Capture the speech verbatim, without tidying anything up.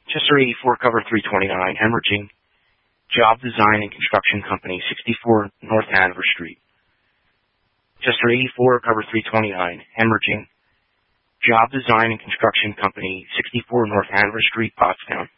Chester eighty-four, cover three twenty-nine, hemorrhaging. Job Design and Construction Company, sixty-four North Hanover Street. Chester eighty-four, cover three twenty-nine, hemorrhaging. Job Design and Construction Company, sixty-four North Hanover Street, Pottstown.